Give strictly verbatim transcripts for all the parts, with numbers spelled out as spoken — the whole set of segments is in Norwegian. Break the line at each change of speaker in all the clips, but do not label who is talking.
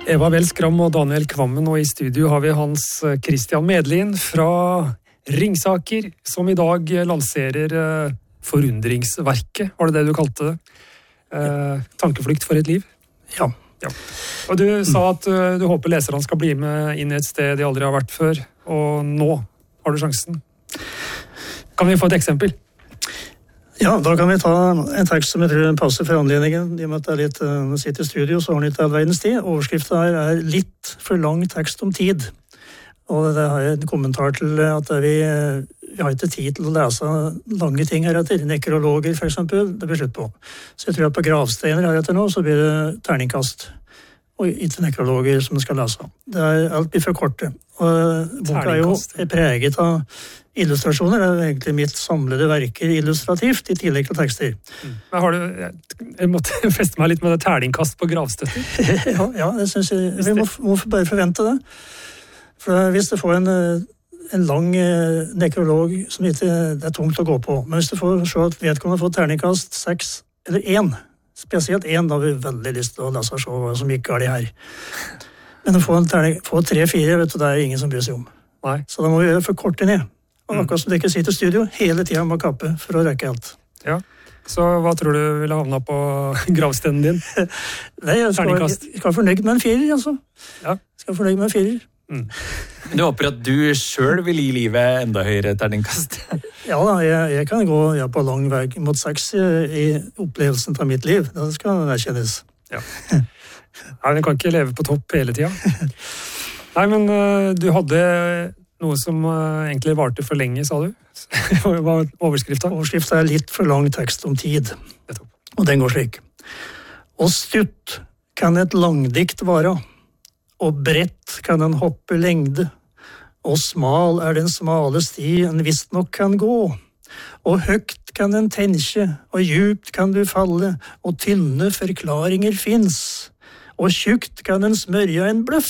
Eva Welskram og Daniel Kvammen, og i studio har vi Hans Christian Medlin fra Ringsaker, som i dag lanserer forundringsverket, var det det du kalte det? Eh, tankeflukt for et liv?
Ja.
ja. Og du sa at uh, du håper leserne skal bli med inn i et sted de aldri har vært før, og nå har du sjansen. Kan vi få et eksempel?
Ja, da kan vi ta en tekst som jeg tror passer for anledningen. I og med at det er litt, uh, når jeg sitter i studio, så har den ikke all verdens tid. Overskriften her er litt for lang tekst om tid. Og det har jeg en kommentar til at vi, vi har ikke tid til å lese lange ting her etter. Nekrologer, for eksempel, det blir slutt på. Så jeg tror at på gravsteiner her etter nå, så blir det terningkast. Og ikke nekrologer som skal lese. Det er, alt blir for korte. Og boka er jo er preget av illustrasjoner. Det er egentlig mitt samlede verker illustrativt, i tillegg til tekster.
Mm. Men har du, jeg måtte feste meg litt med det terningkast på gravstøtter.
ja, ja, det synes jeg. Vi må, må bare forvente det. For hvis du får en, en lang nekrolog som ikke det er tungt å gå på, men hvis du får se at vedkommende får terningkast seks eller én, spesielt én, da har vi veldig lyst til å lese og se hva som gikk galt her. Men å få en terning, få tre-fire, vet du, det er ingen som bryr seg om.
Nei. Så
da må vi gjøre for korte ned. Og akkurat som du ikke sitter i studio, hele tiden må kappe for å rekke alt.
Ja. Så hva tror du ville havna på gravstenen din?
Nei, jeg skal, jeg skal fornøyd med en firer, altså.
Ja.
Jeg skal fornøyd med en firer.
Mm. Du håper at du selv vil gi livet enda høyere terningkast?
Ja da, jeg, jeg kan gå ja, på lang vei mot seks i opplevelsen av mitt liv. Det skal erkjennes.
Ja. Nei, den kan ikke leve på topp hele tiden. Nei, men uh, du hadde noe som uh, egentlig varte for lenge, sa du? Hva var overskriften?
Overskriften er litt for lang tekst om tid. Og den går slik. Og stutt kan et langdikt vare, og bredt kan en hoppe lengde, og smal er den smale sti en visst nok kan gå, og høgt kan den tenke, og djupt kan du falle, og tynne forklaringer finnes, og tjukt kan en smørja en bløff,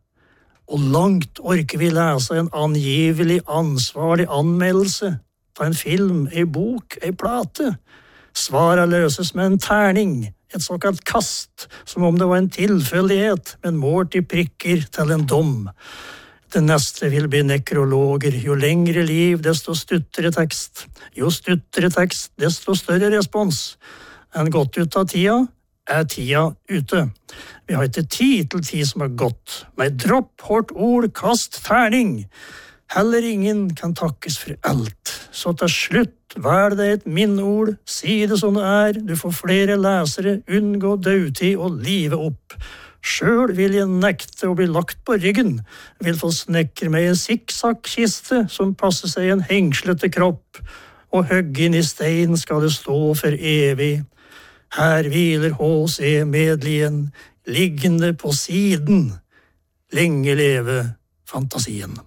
og langt orker vi lese en angivelig ansvarlig anmeldelse, ta en film, ei bok, ei plate, svara løses med en terning, et såkalt kast, som om det var en tilfeldighet, men målt i prikker til en dom. Det neste vil bli nekrologer. Jo lengre liv, desto stuttere tekst. Jo stuttere tekst, desto større respons. En gått ut av tida, er tida ute. Vi har ikke tid til tid som er gått. Med dropp, hårdt ord, kast, terning. Heller ingen kan takkes for alt. Så til slutt, vær det et minneord, si det som det er, du får flere lesere, unngå dødtid og live opp. Sjøl vil jeg nekte å bli lagt på ryggen, vil få snekre meg en sikksakk-kiste som passer seg i en hengslete kropp, og høgg inn i stein skal det stå for evig. Her hviler H C Medlin, liggende på siden. Lenge leve fantasien.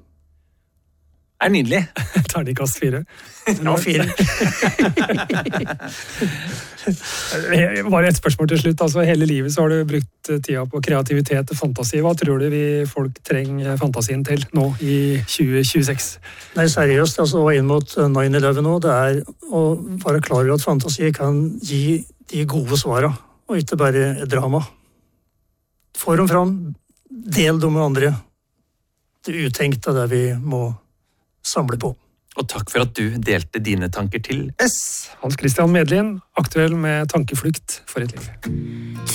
Er nydelig.
Terningkast fire.
Ja, fire.
Bare et spørsmål til slutt. Altså, hele livet så har du brukt tida på kreativitet og fantasi. Hva tror du vi folk trenger fantasien til nå i tjue tjueseks?
Nei, seriøst, altså inn mot nine eleven nå, det er å være klar over at fantasi kan gi de gode svarene, og ikke bare et drama. Få dem fram, del dem med andre. Det utenkte er det vi må samle på.
Og takk for at du delte dine tanker til oss.
Hans Christian Medlin, aktuell med tankeflukt for et liv.